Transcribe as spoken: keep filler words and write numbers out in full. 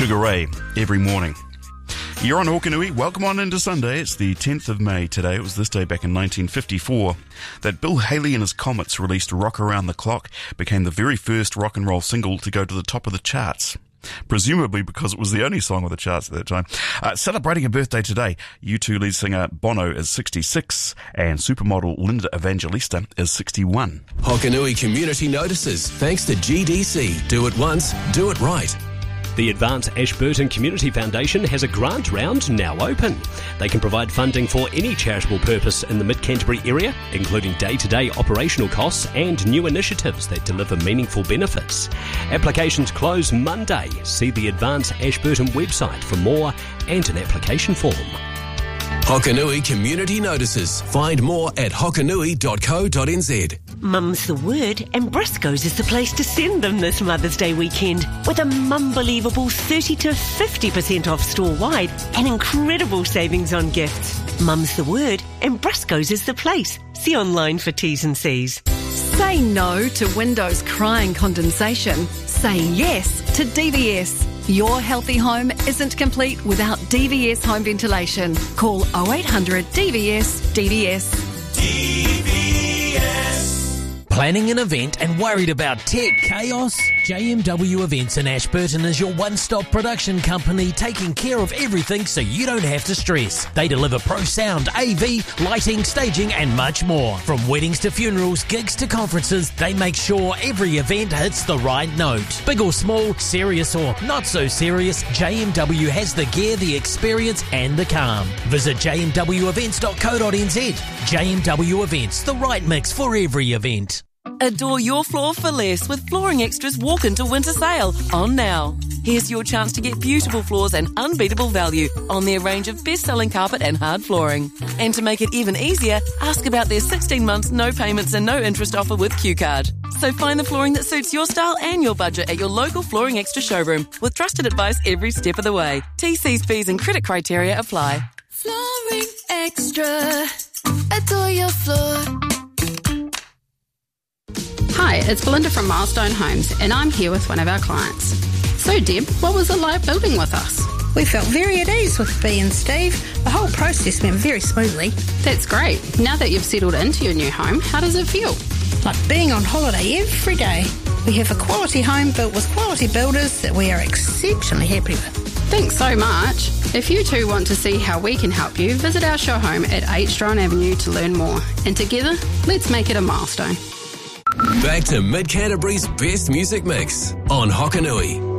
Sugar Ray every morning. You're on Hokanui. Welcome on into Sunday. It's the tenth of May today. It was this day back in nineteen fifty-four that Bill Haley and his Comets released Rock Around the Clock, became the very first rock and roll single to go to the top of the charts. Presumably because it was the only song on the charts at that time. Uh, celebrating a birthday today, U two lead singer Bono is sixty-six and supermodel Linda Evangelista is sixty-one. Hokanui Community Notices, thanks to G D C. Do it once, do it right. The Advance Ashburton Community Foundation has a grant round now open. They can provide funding for any charitable purpose in the Mid-Canterbury area, including day-to-day operational costs and new initiatives that deliver meaningful benefits. Applications close Monday. See the Advance Ashburton website for more and an application form. Hokanui Community Notices. Find more at hokanui dot co dot n z. Mum's the word, and Briscoe's is the place to send them this Mother's Day weekend with a mum-believable thirty to fifty percent off store-wide and incredible savings on gifts. Mum's the word, and Briscoe's is the place. See online for T's and C's. Say no to windows crying condensation. Say yes to D V S. Your healthy home isn't complete without D V S home ventilation. Call oh eight hundred D V S D V S. D V S. Planning an event and worried about tech chaos? J M W Events in Ashburton is your one-stop production company taking care of everything so you don't have to stress. They deliver pro sound, A V, lighting, staging and much more. From weddings to funerals, gigs to conferences, they make sure every event hits the right note. Big or small, serious or not so serious, J M W has the gear, the experience and the calm. Visit j m w events dot co dot n z. J M W Events, the right mix for every event. Adore your floor for less with Flooring Extra's Walk Into Winter Sale on now. Here's your chance to get beautiful floors and unbeatable value on their range of best-selling carpet and hard flooring. And to make it even easier, ask about their sixteen months no payments and no interest offer with Q Card. So find the flooring that suits your style and your budget at your local Flooring Extra showroom with trusted advice every step of the way. T Cs, fees and credit criteria apply. Flooring Extra. Adore your floor. Hi, it's Belinda from Milestone Homes, and I'm here with one of our clients. So, Deb, what was it like building with us? We felt very at ease with Bea and Steve. The whole process went very smoothly. That's great. Now that you've settled into your new home, how does it feel? Like being on holiday every day. We have a quality home built with quality builders that we are exceptionally happy with. Thanks so much. If you too want to see how we can help you, visit our show home at eight Strone Avenue to learn more. And together, let's make it a milestone. Back to Mid-Canterbury's best music mix on Hokanui.